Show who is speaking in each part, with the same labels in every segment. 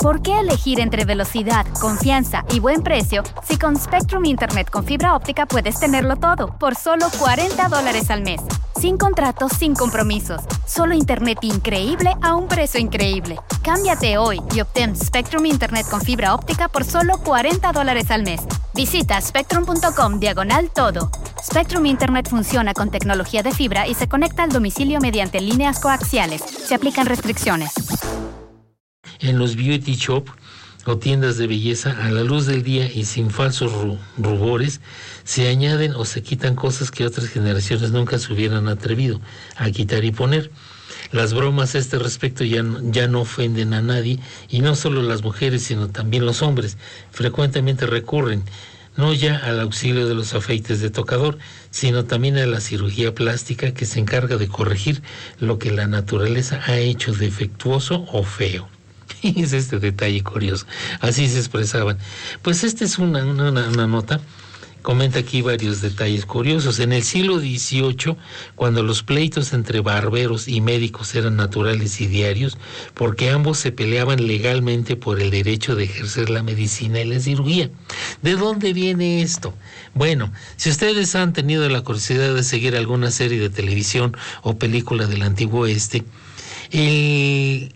Speaker 1: ¿Por qué elegir entre velocidad, confianza y buen precio si con Spectrum Internet con fibra óptica puedes tenerlo todo por solo $40 al mes? Sin contratos, sin compromisos. Solo internet increíble a un precio increíble. Cámbiate hoy y obtén Spectrum Internet con fibra óptica por solo $40 al mes. Visita spectrum.com/todo. Spectrum Internet funciona con tecnología de fibra y se conecta al domicilio mediante líneas coaxiales. Se aplican restricciones.
Speaker 2: En los beauty shop o tiendas de belleza, a la luz del día y sin falsos rubores, se añaden o se quitan cosas que otras generaciones nunca se hubieran atrevido a quitar y poner. Las bromas a este respecto ya no ofenden a nadie, y no solo las mujeres, sino también los hombres. Frecuentemente recurren no ya al auxilio de los afeites de tocador, sino también a la cirugía plástica, que se encarga de corregir lo que la naturaleza ha hecho defectuoso o feo. Es este detalle curioso. Así se expresaban. Pues esta es una nota. Comenta aquí varios detalles curiosos. En el siglo XVIII, cuando los pleitos entre barberos y médicos eran naturales y diarios, porque ambos se peleaban legalmente por el derecho de ejercer la medicina y la cirugía. ¿De dónde viene esto? Bueno, si ustedes han tenido la curiosidad de seguir alguna serie de televisión o película del Antiguo Oeste, el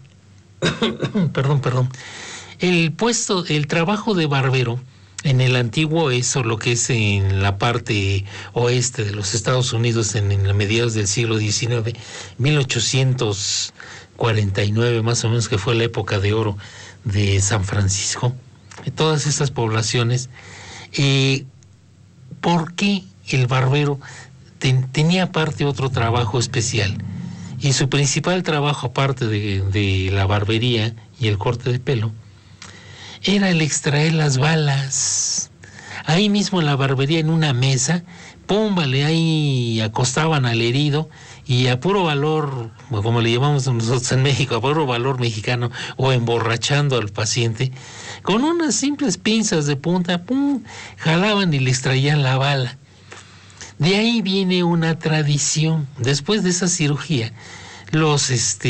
Speaker 2: trabajo de barbero en el antiguo Oeste, lo que es en la parte oeste de los Estados Unidos, en los mediados del siglo XIX, 1849 más o menos, que fue la época de oro de San Francisco, todas estas poblaciones, ¿por qué el barbero tenía aparte otro trabajo especial? Y su principal trabajo, aparte de la barbería y el corte de pelo, era el extraer las balas. Ahí mismo en la barbería, en una mesa, pómbale, ahí acostaban al herido, y a puro valor, como le llamamos nosotros en México, a puro valor mexicano, o emborrachando al paciente, con unas simples pinzas de punta, ¡pum!, jalaban y le extraían la bala. De ahí viene una tradición. Después de esa cirugía, los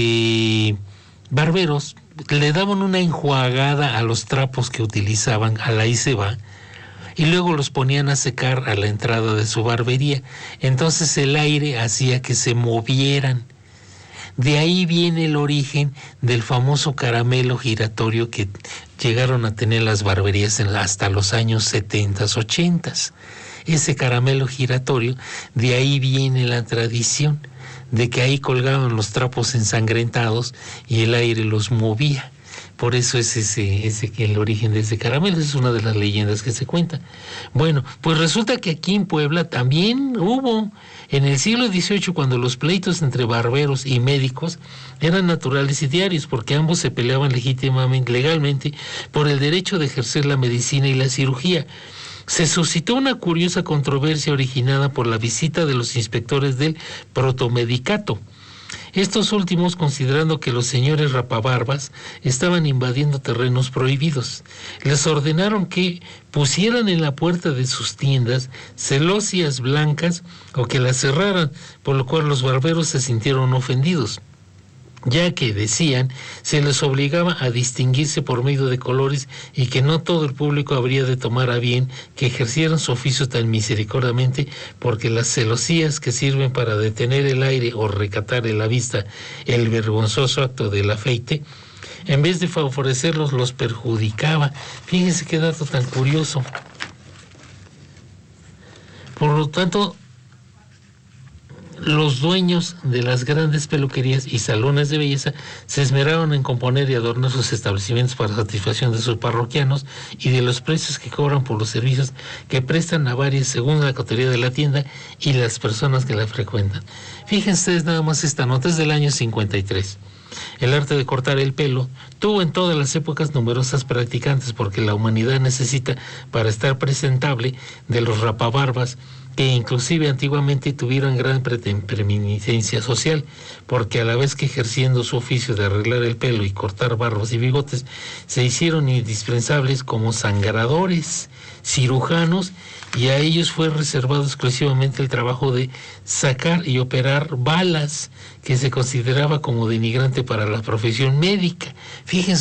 Speaker 2: barberos le daban una enjuagada a los trapos que utilizaban, a la ahí se va, y luego los ponían a secar a la entrada de su barbería. Entonces el aire hacía que se movieran. De ahí viene el origen del famoso caramelo giratorio que llegaron a tener las barberías hasta los años 70, 80. Ese caramelo giratorio, de ahí viene la tradición de que ahí colgaban los trapos ensangrentados y el aire los movía. Por eso es el origen de ese caramelo. Es una de las leyendas que se cuenta. Bueno, pues resulta que aquí en Puebla también hubo, en el siglo XVIII, cuando los pleitos entre barberos y médicos eran naturales y diarios, porque ambos se peleaban legítimamente, legalmente, por el derecho de ejercer la medicina y la cirugía. Se suscitó una curiosa controversia originada por la visita de los inspectores del protomedicato. Estos últimos, considerando que los señores rapabarbas estaban invadiendo terrenos prohibidos, les ordenaron que pusieran en la puerta de sus tiendas celosias blancas o que las cerraran, por lo cual los barberos se sintieron ofendidos, ya que, decían, se les obligaba a distinguirse por medio de colores y que no todo el público habría de tomar a bien que ejercieran su oficio tan misericordiamente, porque las celosías que sirven para detener el aire o recatar en la vista el vergonzoso acto del afeite, en vez de favorecerlos, los perjudicaba. Fíjense qué dato tan curioso. Por lo tanto, los dueños de las grandes peluquerías y salones de belleza se esmeraron en componer y adornar sus establecimientos para satisfacción de sus parroquianos y de los precios que cobran por los servicios que prestan a varias según la categoría de la tienda y las personas que la frecuentan. Fíjense ustedes nada más, esta nota es del año 53. El arte de cortar el pelo tuvo en todas las épocas numerosas practicantes, porque la humanidad necesita, para estar presentable, de los rapabarbas, que inclusive antiguamente tuvieron gran preeminencia social, porque a la vez que ejerciendo su oficio de arreglar el pelo y cortar barbas y bigotes, se hicieron indispensables como sangradores, cirujanos, y a ellos fue reservado exclusivamente el trabajo de sacar y operar balas, que se consideraba como denigrante para la profesión médica. Fíjense